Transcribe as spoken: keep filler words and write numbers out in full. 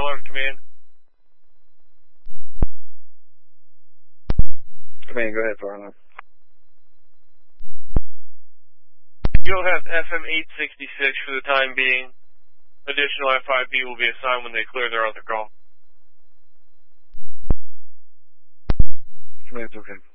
Alarm Command. Command, go ahead, Fire Alarm. You'll have F M eight sixty-six for the time being. Additional F I B will be assigned when they clear their other call. Command, it's okay.